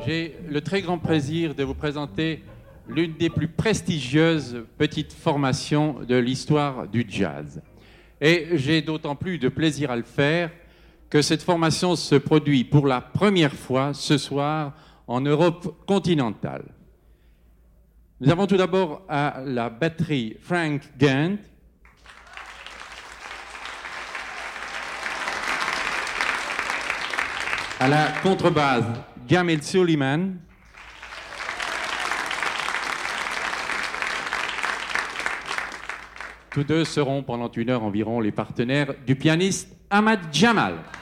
J'ai le très grand plaisir de vous présenter l'une des plus prestigieuses petites formations de l'histoire du jazz. Et j'ai d'autant plus de plaisir à le faire que cette formation se produit pour la première fois ce soir en Europe continentale. Nous avons tout d'abord à la batterie Frank Gant, à la contrebasse Jamil Suleiman, tous deux seront pendant une heure environ les partenaires du pianiste Ahmad Jamal.